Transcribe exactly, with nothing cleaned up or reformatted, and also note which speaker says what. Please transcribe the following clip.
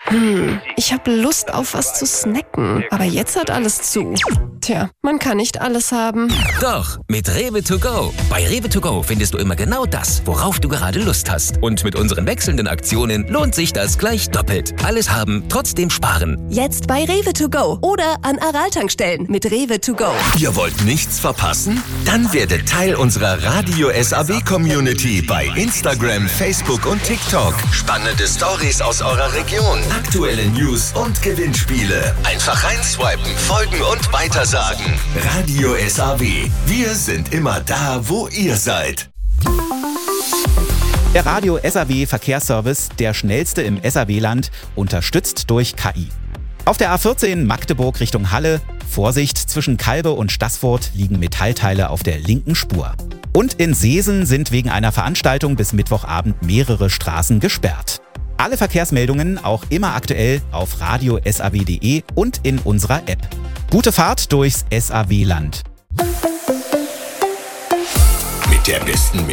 Speaker 1: Hm, ich habe Lust auf was zu snacken, aber jetzt hat alles zu. Tja, man kann nicht alles haben.
Speaker 2: Doch, mit Rewe to go. Bei Rewe to go findest du immer genau das, worauf du gerade Lust hast. Und mit unseren wechselnden Aktionen lohnt sich das gleich doppelt. Alles haben, trotzdem sparen.
Speaker 3: Jetzt bei Rewe to go oder an Aral-Tankstellen mit Rewe to go.
Speaker 4: Ihr wollt nichts verpassen? Dann werdet Teil unserer Radio S A W-Community bei Instagram, Facebook und TikTok. Spannende Stories aus eurer Region, aktuelle News und Gewinnspiele. Einfach reinswipen, folgen und weitersagen. Radio S A W. Wir sind immer da, wo ihr seid.
Speaker 5: Der Radio S A W Verkehrsservice, der schnellste im S A W-Land, unterstützt durch K I. Auf der A vierzehn Magdeburg Richtung Halle, Vorsicht, zwischen Kalbe und Staßfurt liegen Metallteile auf der linken Spur. Und in Seesen sind wegen einer Veranstaltung bis Mittwochabend mehrere Straßen gesperrt. Alle Verkehrsmeldungen auch immer aktuell auf radio s a w punkt de und in unserer App. Gute Fahrt durchs S A W-Land.
Speaker 4: Mit der besten